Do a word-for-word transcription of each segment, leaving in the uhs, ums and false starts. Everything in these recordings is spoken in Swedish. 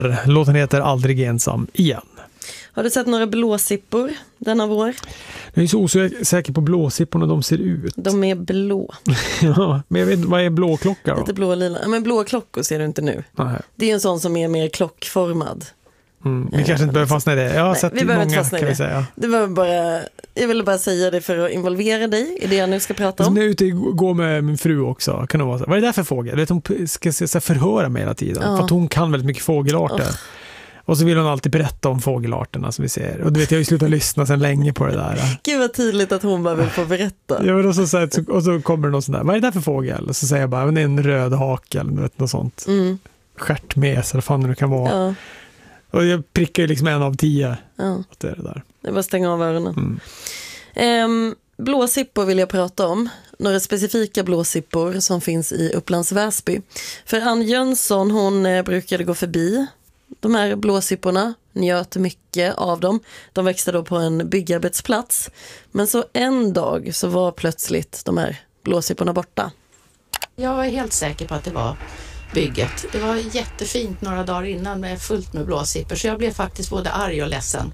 Låten heter Aldrig ensam igen. Har du sett några blåsippor denna vår? Jag är så osäker på blåsipporna de ser ut. De är blå. Ja, men jag vet vad är blåklocka då? Lite blå lila. Ja, men blå klockor ser du inte nu. Nej. Det är en sån som är mer klockformad. Mm, vi kanske inte behöver fastna i det. Jag har Nej, sett vi behöver många, inte fastna i kan det. vi säga. Det var bara, jag ville bara säga det för att involvera dig i det jag nu ska prata om. När jag är ute och går med min fru också, kan det vara så. Vad är det där för fågel? Vet, hon ska så förhöra mig hela tiden. Ja. För att hon kan väldigt mycket fågelarter. Oh. Och så vill hon alltid berätta om fågelarterna som vi ser. Och du vet, jag har ju slutat lyssna sedan länge på det där. Gud vad tydligt att hon bara vill få berätta. Ja, men och, så, så, och så kommer det någon sån där, vad är det där för fågel? Och så säger jag bara, men det är en röd hake eller något, något sånt. Mm. Stjärtmes eller fan det kan vara. Ja. Och jag prickar ju liksom en av tio. Ja. Det är det där. Det är bara att stänga av öronen. Mm. Um, blåsippor vill jag prata om. Några specifika blåsippor som finns i Upplands Väsby. För Ann Jönsson, hon eh, brukade gå förbi de här blåsipporna, njöt mycket av dem. De växte då på en byggarbetsplats. Men så en dag så var plötsligt de här blåsipporna borta. Jag var helt säker på att det var bygget. Det var jättefint några dagar innan med fullt med blåsippor. Så jag blev faktiskt både arg och ledsen.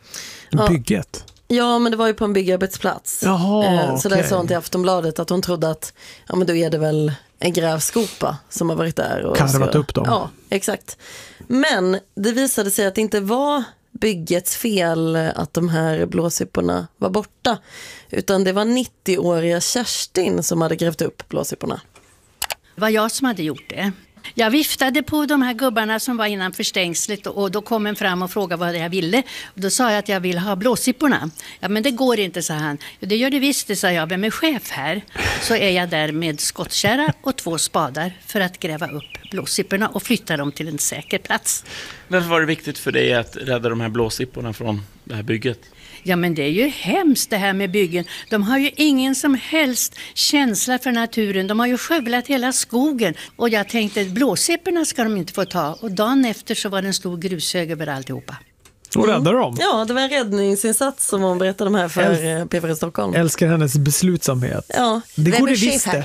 Ja. Bygget? Ja, men det var ju på en byggarbetsplats. Jaha, eh, så okay. där sa hon till Aftonbladet att hon trodde att ja, men då är det väl en grävskopa som har varit där. Och karvat upp dem. Ja, exakt. Men det visade sig att det inte var byggets fel att de här blåsipporna var borta. Utan det var nittioåriga Kerstin som hade grävt upp blåsipporna. Det var jag som hade gjort det. Jag viftade på de här gubbarna som var innanför stängslet och då kom en fram och frågade vad jag ville. Och då sa jag att jag vill ha blåsipporna. Ja, men det går inte, sa han. Det gör det visst, det, sa jag. Men med chef här så är jag där med skottkärra och två spadar för att gräva upp blåsipporna och flytta dem till en säker plats. Varför var det viktigt för dig att rädda de här blåsipporna från det här bygget? Ja, men det är ju hemskt det här med byggen. De har ju ingen som helst känsla för naturen. De har ju skövlat hela skogen. Och jag tänkte, blåsipporna ska de inte få ta. Och dagen efter så var det en stor grushög över alltihopa. Och räddade dem? Ja, det var en räddningsinsats som hon berättade om här för Äl- P F R Stockholm. Älskar hennes beslutsamhet. Ja. Det går det visst det.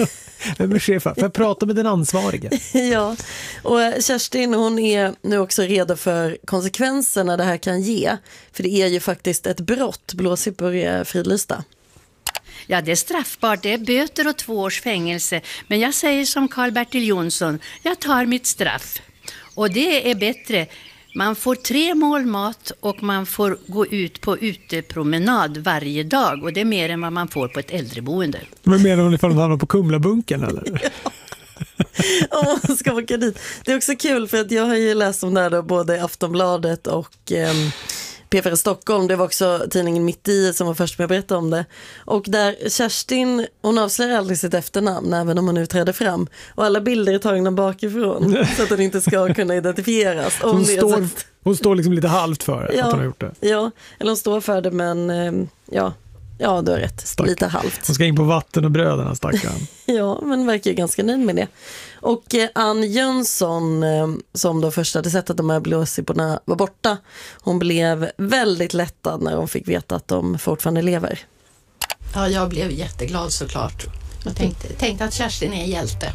Vem är chef? Får jag prata med den ansvarige? Ja, och Kerstin, hon är nu också redo för konsekvenserna det här kan ge. För det är ju faktiskt ett brott. Blåsippor är fridlysta. Ja, det är straffbart. Det är böter och två års fängelse. Men jag säger som Karl-Bertil Jonsson, jag tar mitt straff. Och det är bättre. Man får tre mål mat och man får gå ut på utepromenad varje dag. Och det är mer än vad man får på ett äldreboende. Men menar hon ifall hon hamnar på Kumlabunken eller? Ja. Om man ska åka dit. Det är också kul för att jag har ju läst om det här då, både i Aftonbladet och eh, P F R Stockholm. Det var också tidningen Mitt i som var först med att berätta om det. Och där Kerstin, hon avslöjar aldrig sitt efternamn även om hon nu träder fram. Och alla bilder är tagna bakifrån så att hon inte ska kunna identifieras. Om hon, det står, att... hon står liksom lite halvt för ja, att hon har gjort det. Ja, eller hon står för det men eh, ja. Ja, du har rätt. Stack. Lite halvt. Hon ska in på vatten och bröderna, stackarn. Ja, men verkar ju ganska nöjd med det. Och eh, Ann Jönsson, eh, som då först hade sett att de här blåsipporna var borta, hon blev väldigt lättad när hon fick veta att de fortfarande lever. Ja, jag blev jätteglad såklart. Jag tänkte, tänkte att Kerstin är en hjälte.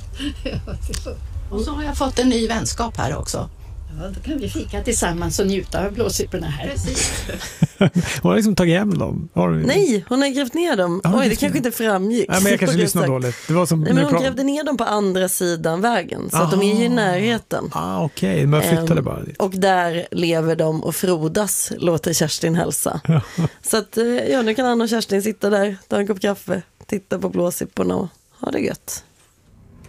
Och så har jag fått en ny vänskap här också. Ja, då kan vi fika tillsammans och njuta av blåsipporna här. Precis. Hon har liksom tagit hem dem. Har du... Nej, hon har grävt ner dem. Har Oj, det kanske inte framgick. Nej, men jag kanske lyssnade dåligt. Det var som Nej, men hon grävde ner dem på andra sidan vägen. Så att de är ju i närheten. Ah, okej. Okay. Man flyttade um, bara dit. Och där lever de och frodas, låter Kerstin hälsa. Så att, ja, nu kan Ann och Kerstin sitta där, ta en kopp kaffe, titta på blåsipporna och ha det gött.